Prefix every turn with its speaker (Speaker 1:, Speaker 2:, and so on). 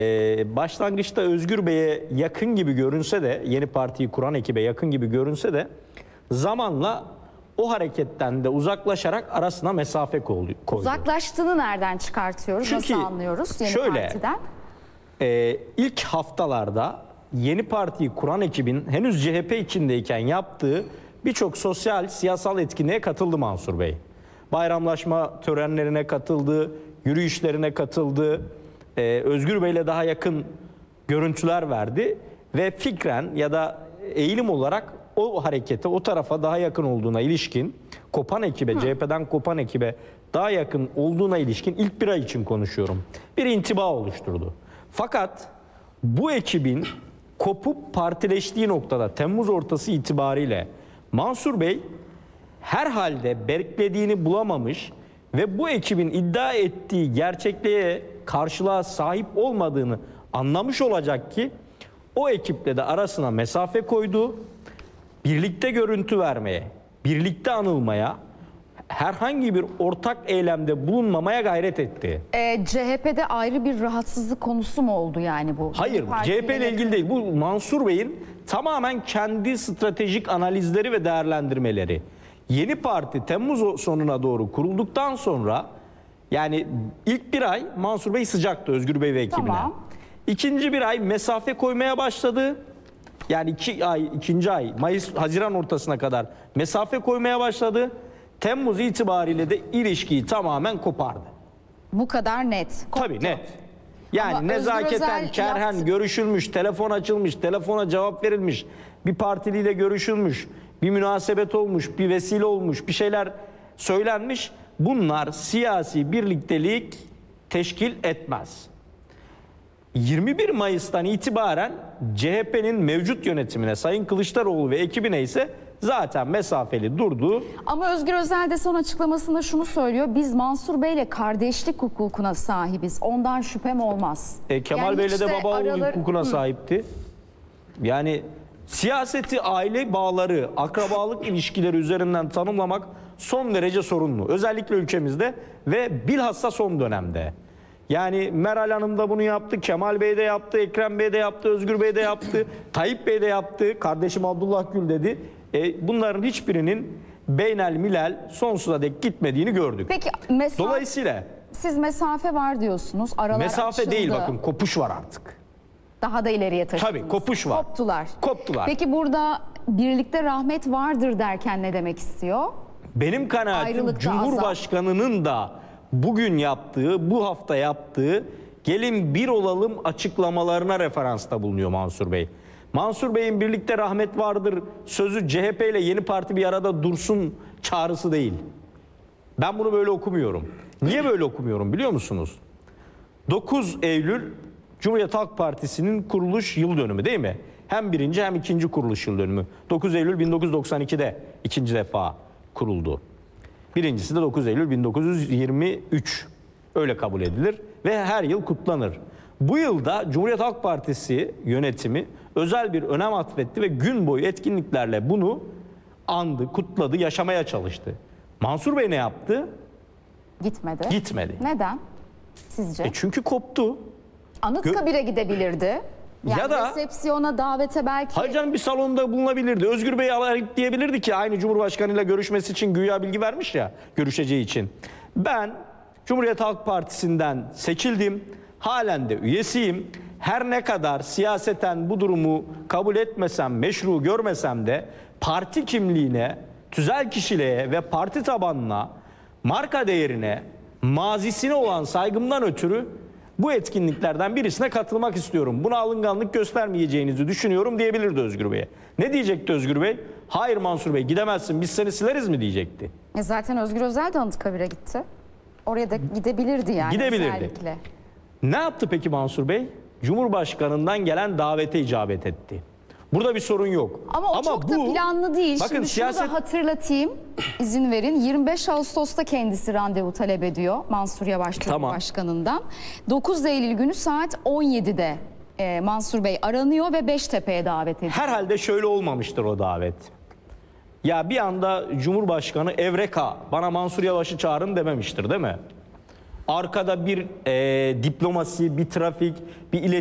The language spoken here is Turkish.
Speaker 1: Başlangıçta Özgür Bey'e yakın gibi görünse de, yeni partiyi kuran ekibe yakın gibi görünse de zamanla o hareketten de uzaklaşarak arasına mesafe koydu.
Speaker 2: Uzaklaştığını nereden çıkartıyoruz?
Speaker 1: Çünkü
Speaker 2: nasıl anlıyoruz yeni
Speaker 1: şöyle,
Speaker 2: partiden?
Speaker 1: İlk haftalarda yeni partiyi kuran ekibin henüz CHP içindeyken yaptığı birçok sosyal, siyasal etkinliğe katıldı Mansur Bey. Bayramlaşma törenlerine katıldı, yürüyüşlerine katıldı. Özgür Bey'le daha yakın görüntüler verdi ve fikren ya da eğilim olarak o harekete, o tarafa daha yakın olduğuna ilişkin, kopan ekibe, CHP'den kopan ekibe daha yakın olduğuna ilişkin ilk bir ay için konuşuyorum, bir intiba oluşturdu. Fakat bu ekibin kopup partileştiği noktada Temmuz ortası itibariyle Mansur Bey herhalde beklediğini bulamamış ve bu ekibin iddia ettiği gerçekliğe, karşılığa sahip olmadığını anlamış olacak ki o ekiple de arasına mesafe koydu. Birlikte görüntü vermeye, birlikte anılmaya, herhangi bir ortak eylemde bulunmamaya gayret etti.
Speaker 2: CHP'de ayrı bir rahatsızlık konusu mu oldu yani bu?
Speaker 1: Hayır, CHP ile ilgili değil. Bu Mansur Bey'in tamamen kendi stratejik analizleri ve değerlendirmeleri. Yeni parti Temmuz sonuna doğru kurulduktan sonra, yani ilk bir ay Mansur Bey sıcaktı Özgür Bey ve ekibine.
Speaker 2: Tamam.
Speaker 1: İkinci bir ay mesafe koymaya başladı. Yani ikinci ay Mayıs, Haziran ortasına kadar mesafe koymaya başladı. Temmuz itibariyle de ilişkiyi tamamen kopardı.
Speaker 2: Bu kadar net.
Speaker 1: Tabii net. Yani
Speaker 2: Ama
Speaker 1: nezaketen,
Speaker 2: Özel
Speaker 1: kerhen
Speaker 2: yaptı.
Speaker 1: görüşülmüş, telefon açılmış, telefona cevap verilmiş, bir partiliyle görüşülmüş, bir münasebet olmuş, bir vesile olmuş, bir şeyler söylenmiş. Bunlar siyasi birliktelik teşkil etmez. 21 Mayıs'tan itibaren CHP'nin mevcut yönetimine, Sayın Kılıçdaroğlu ve ekibine ise zaten mesafeli durdu.
Speaker 2: Ama Özgür Özel de son açıklamasında şunu söylüyor. Biz Mansur Bey'le kardeşlik hukukuna sahibiz. Ondan şüphem olmaz.
Speaker 1: Kemal
Speaker 2: Yani
Speaker 1: Bey'le
Speaker 2: hiç
Speaker 1: de
Speaker 2: de
Speaker 1: baba oğul
Speaker 2: araları-
Speaker 1: hukukuna sahipti. Yani siyaseti aile bağları, akrabalık ilişkileri üzerinden tanımlamak son derece sorunlu. Özellikle ülkemizde ve bilhassa son dönemde. Yani Meral Hanım da bunu yaptı, Kemal Bey de yaptı, Ekrem Bey de yaptı, Özgür Bey de yaptı, Tayyip Bey de yaptı, kardeşim Abdullah Gül dedi. Bunların hiçbirinin beynel milel sonsuza dek gitmediğini gördük.
Speaker 2: Peki
Speaker 1: Dolayısıyla
Speaker 2: siz mesafe var diyorsunuz. Aralar
Speaker 1: mesafe
Speaker 2: açıldı.
Speaker 1: değil, bakın kopuş var artık.
Speaker 2: Daha da ileriye taşıdınız.
Speaker 1: Tabii, kopuş var.
Speaker 2: Koptular.
Speaker 1: Koptular.
Speaker 2: Peki burada birlikte rahmet vardır derken ne demek istiyor?
Speaker 1: Benim kanaatim
Speaker 2: Ayrılıkta
Speaker 1: Cumhurbaşkanı'nın da bugün yaptığı, bu hafta yaptığı gelin bir olalım açıklamalarına referansta bulunuyor Mansur Bey. Mansur Bey'in birlikte rahmet vardır sözü CHP ile yeni parti bir arada dursun çağrısı değil. Ben bunu böyle okumuyorum. Niye böyle okumuyorum biliyor musunuz? 9 Eylül Cumhuriyet Halk Partisi'nin kuruluş yıl dönümü değil mi? Hem birinci hem ikinci kuruluş yıl dönümü. 9 Eylül 1992'de ikinci defa kuruldu. Birincisi de 9 Eylül 1923. Öyle kabul edilir ve her yıl kutlanır. Bu yılda Cumhuriyet Halk Partisi yönetimi özel bir önem atfetti ve gün boyu etkinliklerle bunu andı, kutladı, yaşamaya çalıştı. Mansur Bey ne yaptı?
Speaker 2: Gitmedi.
Speaker 1: Gitmedi.
Speaker 2: Neden? Sizce?
Speaker 1: Çünkü koptu.
Speaker 2: Anıtkabir'e gidebilirdi. Yani
Speaker 1: Ya da-
Speaker 2: resepsiyona, davete belki.
Speaker 1: Hayır canım, bir salonda bulunabilirdi. Özgür Bey arayıp diyebilirdi ki aynı Cumhurbaşkanıyla görüşmesi için güya bilgi vermiş ya, görüşeceği için. Ben Cumhuriyet Halk Partisi'nden seçildim. Halen de üyesiyim. Her ne kadar siyaseten bu durumu kabul etmesem, meşru görmesem de parti kimliğine, tüzel kişiliğe ve parti tabanına, marka değerine, mazisine olan saygımdan ötürü bu etkinliklerden birisine katılmak istiyorum. Buna alınganlık göstermeyeceğinizi düşünüyorum diyebilirdi Özgür Bey'e. Ne diyecekti Özgür Bey? Hayır Mansur Bey, gidemezsin, biz seni sileriz mi diyecekti.
Speaker 2: Zaten Özgür Özel de Anıtkabir'e gitti. Oraya da gidebilirdi yani.
Speaker 1: Gidebilirdi.
Speaker 2: Özellikle.
Speaker 1: Ne yaptı peki Mansur Bey? Cumhurbaşkanından gelen davete icabet etti. Burada bir sorun yok.
Speaker 2: Ama o çok da planlı değil.
Speaker 1: Bakın
Speaker 2: Şimdi şunu da hatırlatayım. İzin verin. 25 Ağustos'ta kendisi randevu talep ediyor Mansur Yavaş Cumhurbaşkanı'ndan. 9 Eylül günü saat 17'de Mansur Bey aranıyor ve Beştepe'ye davet ediliyor.
Speaker 1: Herhalde şöyle olmamıştır o davet. Ya bir anda Cumhurbaşkanı Evreka bana Mansur Yavaş'ı çağırın dememiştir değil mi? Arkada bir diplomasi, bir trafik, bir iletişim